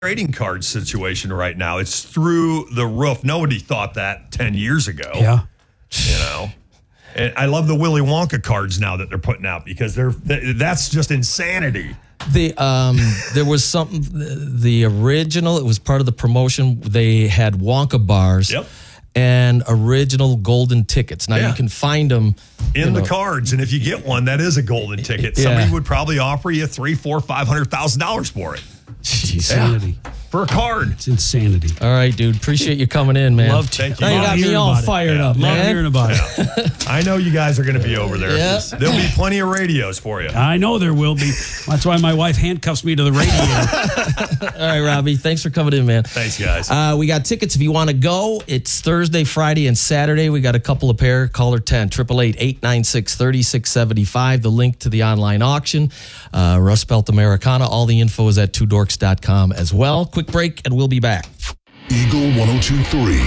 trading card situation right now. It's through the roof. Nobody thought that 10 years ago. Yeah. You know? And I love the Willy Wonka cards now that they're putting out because that's just insanity. There was something, the original, it was part of the promotion. They had Wonka bars. Yep. And original golden tickets. Now you can find them in the cards, and if you get one, that is a golden ticket. Somebody would probably offer you $300,000, $400,000, $500,000 for it. Insanity. For a card. It's insanity. All right, dude. Appreciate you coming in, man. Love to. Now you got me all fired up, man. Love hearing about it. I know you guys are going to be over there. Yeah. There'll be plenty of radios for you. I know there will be. That's why my wife handcuffs me to the radio. All right, Robbie. Thanks for coming in, man. Thanks, guys. We got tickets if you want to go. It's Thursday, Friday, and Saturday. We got a couple of pair. Caller 10, 888-896-3675. The link to the online auction. Rust Belt Americana. All the info is at twodorks.com as well. Quick break, and we'll be back. Eagle 102.3.